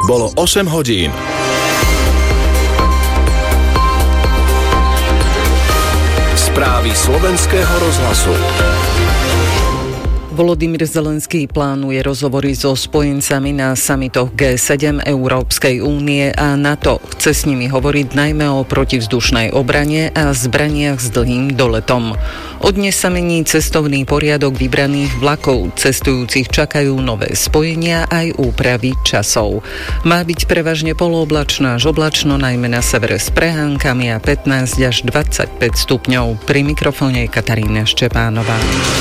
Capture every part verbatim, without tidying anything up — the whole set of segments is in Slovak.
Bolo osem hodín. Správy slovenského rozhlasu. Volodymyr Zelenský plánuje rozhovory so spojencami na samitoch gé sedem, Európskej únie a NATO. Chce s nimi hovoriť najmä o protivzdušnej obrane a zbraniach s dlhým doletom. Od dnes sa mení cestovný poriadok vybraných vlakov. Cestujúcich čakajú nové spojenia aj úpravy časov. Má byť prevažne polooblačno až oblačno, najmä na severe s prehánkami a pätnásť až dvadsaťpäť stupňov. Pri mikrofóne je Katarína Štepánová.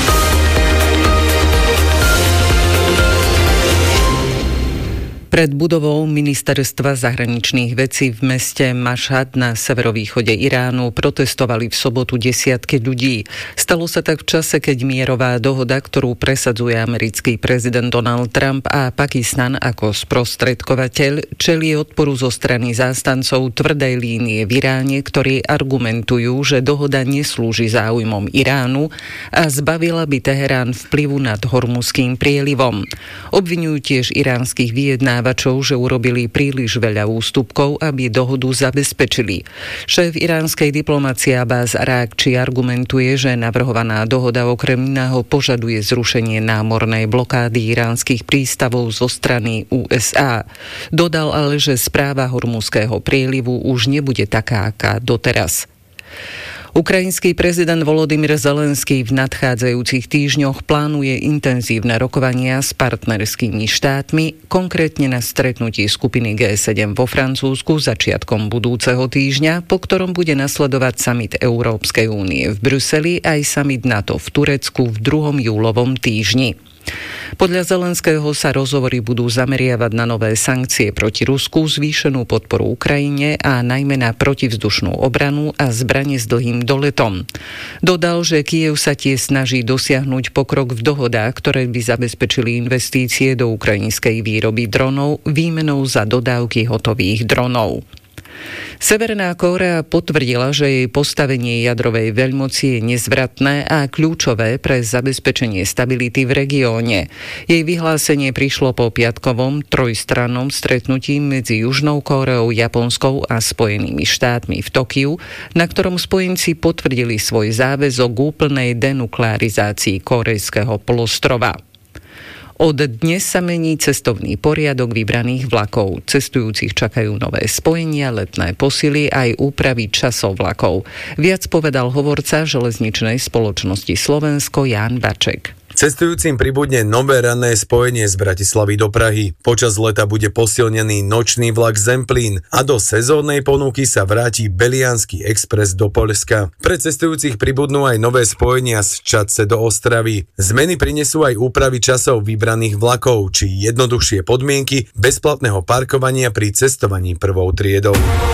Pred budovou Ministerstva zahraničných vecí v meste Mašhad na severovýchode Iránu protestovali v sobotu desiatky ľudí. Stalo sa tak v čase, keď mierová dohoda, ktorú presadzuje americký prezident Donald Trump a Pakistan ako sprostredkovateľ, čelí odporu zo strany zástancov tvrdej línie v Iráne, ktorí argumentujú, že dohoda neslúži záujmom Iránu a zbavila by Teherán vplyvu nad Hormuzským prielivom. Obviňujú tiež iránskych vyjednávačov, že urobili príliš veľa ústupkov, aby dohodu zabezpečili. Šéf iránskej diplomacie Abbas Arakči argumentuje, že navrhovaná dohoda okrem iného požaduje zrušenie námornej blokády iránskych prístavov zo strany ú es á. Dodal ale, že správa Hormuzského prielivu už nebude taká, aká doteraz. Ukrajinský prezident Volodymyr Zelenský v nadchádzajúcich týždňoch plánuje intenzívne rokovania s partnerskými štátmi, konkrétne na stretnutí skupiny gé sedem vo Francúzsku začiatkom budúceho týždňa, po ktorom bude nasledovať samit Európskej únie v Bruseli aj samit NATO v Turecku v druhom júlovom týždni. Podľa Zelenského sa rozhovory budú zameriavať na nové sankcie proti Rusku, zvýšenú podporu Ukrajine a najmä na protivzdušnú obranu a zbrane s dlhým doletom. Dodal, že Kyjev sa tiež snaží dosiahnuť pokrok v dohodách, ktoré by zabezpečili investície do ukrajinskej výroby dronov výmenou za dodávky hotových dronov. Severná Kórea potvrdila, že jej postavenie jadrovej veľmoci je nezvratné a kľúčové pre zabezpečenie stability v regióne. Jej vyhlásenie prišlo po piatkovom trojstrannom stretnutí medzi Južnou Kóreou, Japonskou a Spojenými štátmi v Tokiu, na ktorom spojenci potvrdili svoj záväzok k úplnej denuklearizácii Kórejského polostrova. Od dnes sa mení cestovný poriadok vybraných vlakov. Cestujúcich čakajú nové spojenia, letné posily aj úpravy časov vlakov. Viac povedal hovorca železničnej spoločnosti Slovensko Ján Baček. Cestujúcim pribudne nové ranné spojenie z Bratislavy do Prahy. Počas leta bude posilnený nočný vlak Zemplín a do sezónnej ponuky sa vráti Beliansky expres do Poľska. Pre cestujúcich pribudnú aj nové spojenia z Čadce do Ostravy. Zmeny prinesú aj úpravy časov vybraných vlakov, či jednoduchšie podmienky bezplatného parkovania pri cestovaní prvou triedou.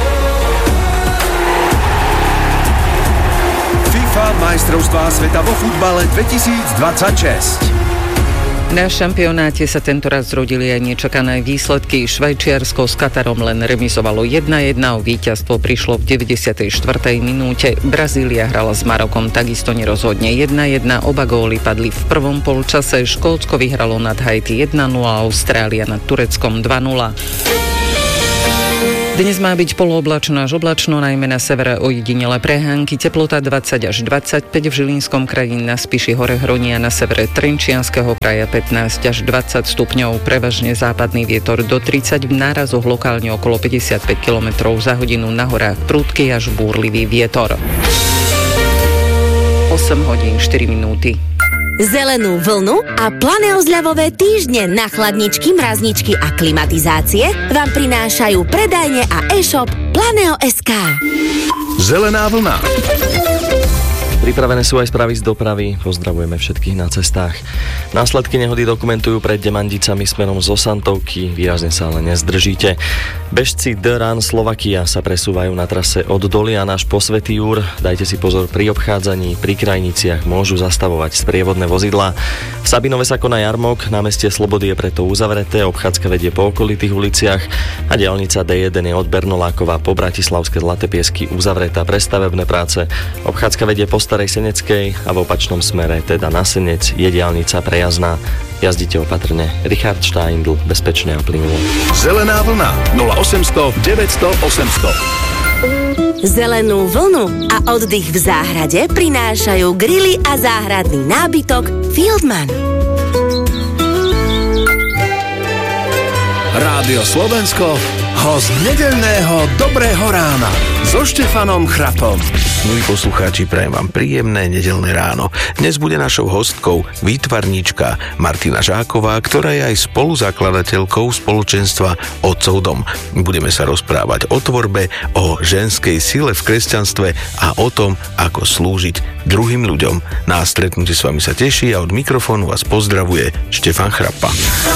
Majstrovstvá sveta vo futbale dvetisícdvadsaťšesť. Na šampionáte sa tentoraz zrodili aj nečakané výsledky. Švajčiarsko s Katarom len remizovalo jedna jedna, o víťazstvo prišlo v deväťdesiatej štvrtej minúte. Brazília hrala s Marokom takisto nerozhodne jedna jedna, oba góly padli v prvom polčase. Škótsko vyhralo nad Haiti jedna nula, Austrália nad Tureckom dva nula. Dnes má byť polooblačno až oblačno, najmä na severe ojedinele prehánky, teplota dvadsať až dvadsaťpäť, v Žilinskom kraji, na Spiši hore Hronia, na severe Trenčianskeho kraja pätnásť až dvadsať stupňov, prevažne západný vietor do tridsať, v nárazoch lokálne okolo päťdesiatpäť kilometrov za hodinu, na horách prudký až búrlivý vietor. osem hodín štyri minúty. Zelenú vlnu a planeozľavové týždne na chladničky, mrazničky a klimatizácie vám prinášajú predajne a e-shop Planeo bodka es ká. Zelená vlna. Pripravené sú aj správy z dopravy. Pozdravujeme všetkých na cestách. Následky nehody dokumentujú pred Demandicami smerom z Osantovky. Výrazne sa ale nezdržíte. Bežci The Run Slovakia sa presúvajú na trase od Dolian až po Svätý Júr. Dajte si pozor pri obchádzaní. Pri krajniciach môžu zastavovať sprievodné vozidlá. V Sabinove sa koná jarmok. Námestie Slobody je preto uzavreté. Obchádzka vedie po okolitých uliciach. A diaľnica dé jeden je od Bernolákova po Bratislavské Zlaté Piesky uzavretá pre stavebné práce. Obchádzka vedie po Starej Seneckej a v opačnom smere, teda na Senec, je diaľnica prejazdná. Jazdite opatrne. Richard Steindl, bezpečne a plynulo. Zelená vlna nula osemsto deväťsto osemsto. Zelenú vlnu a oddych v záhrade prinášajú grily a záhradný nábytok Fieldman. Rádio Slovensko, host nedeľného Dobrého rána so Štefanom Chrapom. Milí poslucháči, prajem vám príjemné nedeľné ráno. Dnes bude našou hostkou výtvarníčka Martina Žáková, ktorá je aj spoluzakladateľkou spoločenstva Otcov dom. Budeme sa rozprávať o tvorbe, o ženskej sile v kresťanstve a o tom, ako slúžiť druhým ľuďom. Na stretnutie s vami sa teší a od mikrofónu vás pozdravuje Štefan Chrapa.